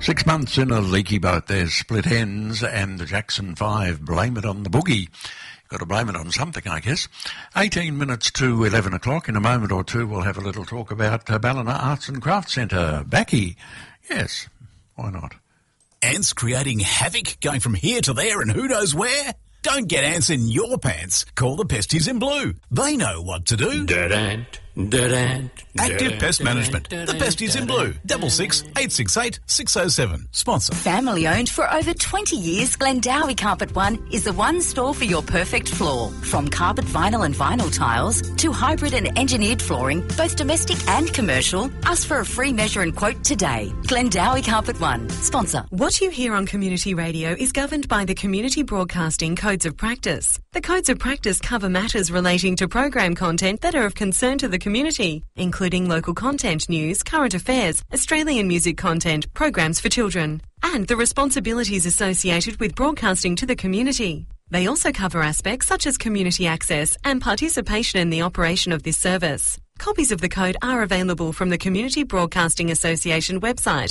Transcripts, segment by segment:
6 months in a leaky boat, there's Split Ends and the Jackson 5, Blame It on the Boogie. Got to blame it on something, I guess. 18 minutes to 11 o'clock. In a moment or two, we'll have a little talk about Ballina Arts and Crafts Centre. Backy. Yes, why not? Ants creating havoc, going from here to there and who knows where? Don't get ants in your pants. Call the Pesties in Blue. They know what to do. Dead ant. Active Pest Management. The Pesties in Blue. 66 868 607. Sponsor. Family owned for over 20 years, Glendowie Carpet One is the one store for your perfect floor. From carpet vinyl and vinyl tiles to hybrid and engineered flooring, both domestic and commercial. Ask for a free measure and quote today. Glendowie Carpet One. Sponsor. What you hear on community radio is governed by the Community Broadcasting Codes of Practice. The Codes of Practice cover matters relating to program content that are of concern to the community, including local content, news, current affairs, Australian music content, programs for children, and the responsibilities associated with broadcasting to the community. They also cover aspects such as community access and participation in the operation of this service. Copies of the code are available from the Community Broadcasting Association website,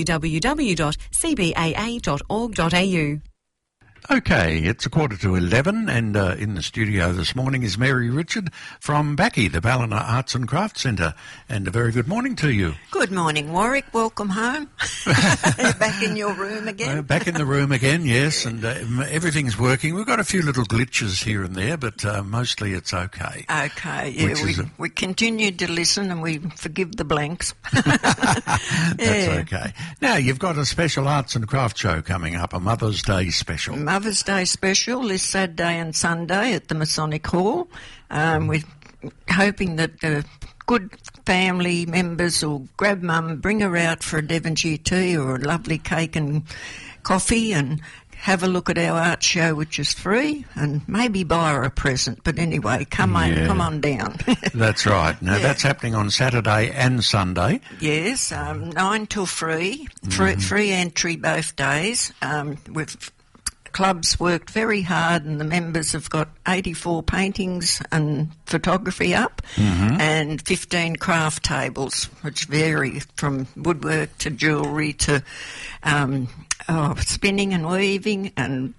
www.cbaa.org.au. Okay, it's 11:15 and in the studio this morning is Mary Richard from Backy, the Ballina Arts and Crafts Centre. And a very good morning to you. Good morning, Warwick. Welcome home. Back in your room again. Back in the room again, yes, and everything's working. We've got a few little glitches here and there, but mostly it's okay. Okay, yeah, we continued to listen and we forgive the blanks. That's okay. Now, you've got a special arts and craft show coming up, a Mother's Day special. Mother's Day special this Saturday and Sunday at the Masonic Hall. We're hoping that the good family members will grab mum, bring her out for a Devonshire tea or a lovely cake and coffee and have a look at our art show, which is free, and maybe buy her a present. But anyway, come on down. That's right. Now, that's happening on Saturday and Sunday. Yes, 9 till 3. Free entry both days. Club's worked very hard and the members have got 84 paintings and photography up and 15 craft tables, which vary from woodwork to jewellery to spinning and weaving and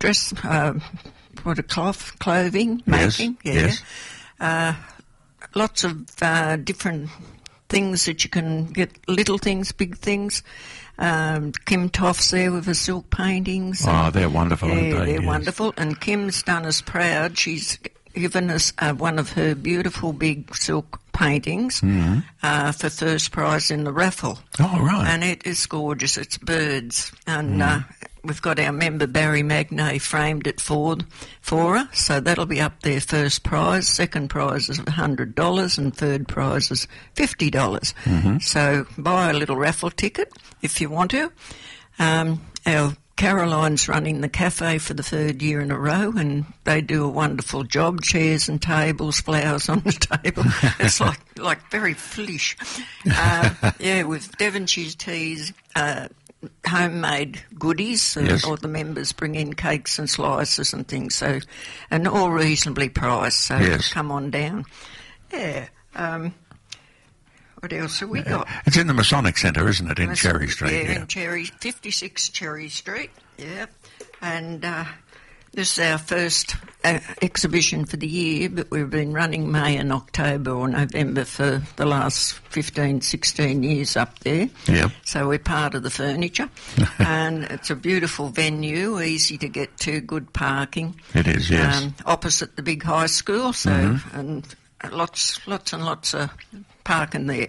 clothing making. Yes. Lots of different things that you can get, little things, big things. Kim Toff's there with her silk paintings. Oh, they're wonderful, aren't they? They're wonderful. And Kim's done us proud. She's given us one of her beautiful big silk paintings for first prize in the raffle. Oh, right. And it is gorgeous. It's birds. And we've got our member Barry Magnay framed it for her. So that'll be up there, first prize. Second prize is $100 and third prize is $50. So buy a little raffle ticket if you want to. Our Caroline's running the cafe for the third year in a row and they do a wonderful job. Chairs and tables, flowers on the table. It's like very flish. With Devonshire's teas, homemade goodies, or the members bring in cakes and slices and things, so, and all reasonably priced, so come on down. Yeah. What else have we got? It's in the Masonic Centre, isn't it, in Cherry Street? Yeah, in 56 Cherry Street, and this is our first exhibition for the year, but we've been running May and October or November for the last 15, 16 years up there. Yep. So we're part of the furniture. And it's a beautiful venue, easy to get to, good parking. It is, yes. Opposite the big high school, so and lots and lots of parking there.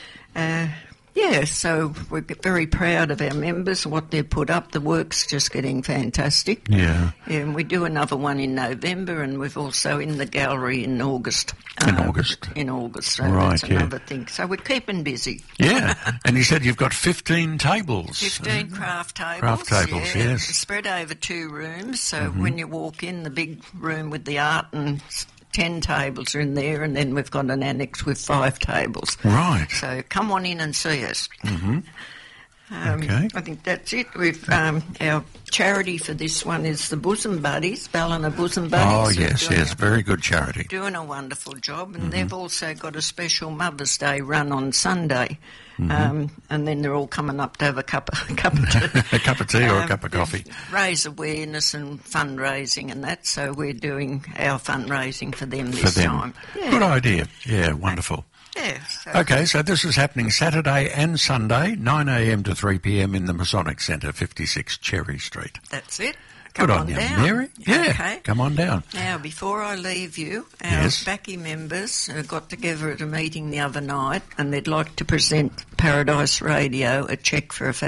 So we're very proud of our members and what they've put up. The work's just getting fantastic. Yeah. And we do another one in November, and we've also in the gallery in August. In August, so that's another thing. So we're keeping busy. Yeah, and you said you've got 15 tables. 15 craft tables. Craft tables, yes. Spread over 2 rooms, so when you walk in, the big room with the art and 10 tables are in there, and then we've got an annex with 5 tables. Right. So come on in and see us. Okay. I think that's it. We've our charity for this one is the Bosom Buddies, Ballina Bosom Buddies. Oh, yes, very good charity. Doing a wonderful job, and they've also got a special Mother's Day run on Sunday. and then they're all coming up to have a cup of tea. A cup of tea or a cup of coffee. Raise awareness and fundraising and that, so we're doing our fundraising for them this time. Yeah. Good idea. Yeah, wonderful. Yeah. Okay, so this is happening Saturday and Sunday, 9 a.m. to 3 p.m. in the Masonic Centre, 56 Cherry Street. That's it. Good on you, down. Mary. Yeah, okay. Come on down. Now, before I leave you, our Backy members got together at a meeting the other night and they'd like to present Paradise Radio a cheque for